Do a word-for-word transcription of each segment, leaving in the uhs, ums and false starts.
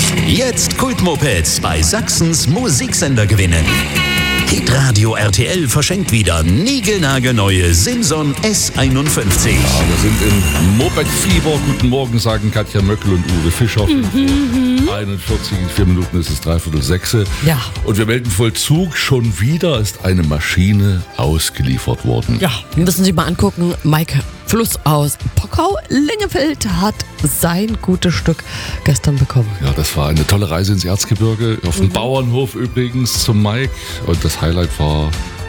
Jetzt Kultmopeds bei Sachsens Musiksender gewinnen. Hitradio R T L verschenkt wieder niegelnagelneue Simson S einundfünfzig. Ja, wir sind im Moped-Fieber. Guten Morgen, sagen Katja Möckel und Uwe Fischer. Mhm. einundvierzig, in vier Minuten ist es dreiviertel sechse. Ja. Und wir melden Vollzug. Schon wieder ist eine Maschine ausgeliefert worden. Ja, müssen Sie mal angucken. Mike Fluss aus Pockau-Lingefeld hat sein gutes Stück gestern bekommen. Ja, das war eine tolle Reise ins Erzgebirge. Auf dem mhm. Bauernhof übrigens zum Mike. Und das Highlight war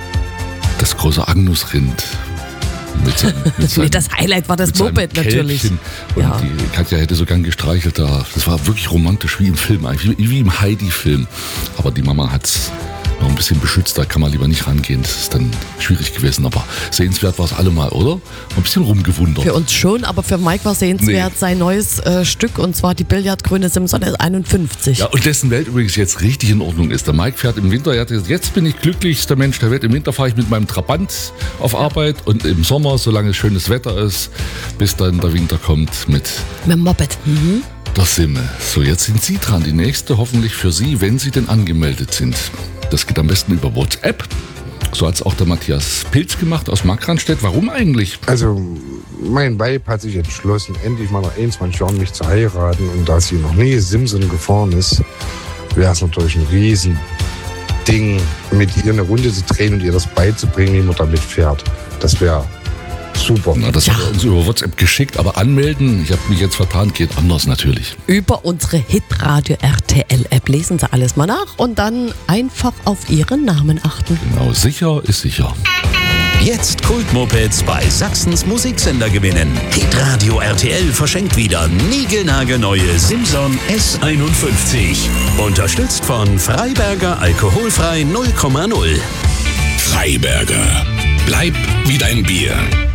das große Agnusrind. Mit seinem, mit seinem, nee, das Highlight war das Moped natürlich. Und ja. die Katja hätte so gern gestreichelt da. Das war wirklich romantisch, wie im Film, eigentlich wie, wie im Heidi-Film. Aber die Mama hat's noch ein bisschen beschützt, da kann man lieber nicht rangehen. Das ist dann schwierig gewesen, aber sehenswert war es allemal, oder? Ein bisschen rumgewundert. Für uns schon, aber für Mike war sehenswert nee. sein neues äh, Stück, und zwar die Billardgrüne Simson S einundfünfzig. Ja, und dessen Welt übrigens jetzt richtig in Ordnung ist. Der Mike fährt im Winter, er hat gesagt, jetzt bin ich glücklichster Mensch der Welt. Im Winter fahre ich mit meinem Trabant auf Arbeit und im Sommer, solange schönes Wetter ist, bis dann der Winter kommt mit... Mit dem Moped. Mhm. Das Simme. So, jetzt sind Sie dran. Die nächste hoffentlich für Sie, wenn Sie denn angemeldet sind. Das geht am besten über WhatsApp. So hat es auch der Matthias Pilz gemacht aus Markranstädt. Warum eigentlich? Also, mein Weib hat sich entschlossen, endlich mal nach einundzwanzig Jahren mich zu heiraten. Und da sie noch nie Simson gefahren ist, wäre es natürlich ein Riesending, mit ihr eine Runde zu drehen und ihr das beizubringen, wie man damit fährt. Das wäre super. Na, das ja. hat er uns über WhatsApp geschickt, aber anmelden, ich habe mich jetzt vertan, geht anders natürlich. Über unsere Hitradio R T L App lesen Sie alles mal nach und dann einfach auf Ihren Namen achten. Genau, sicher ist sicher. Jetzt Kultmopeds bei Sachsens Musiksender gewinnen. Hitradio R T L verschenkt wieder niegelnagelneue Simson S einundfünfzig. Unterstützt von Freiberger Alkoholfrei null Komma null. Freiberger. Bleib wie dein Bier.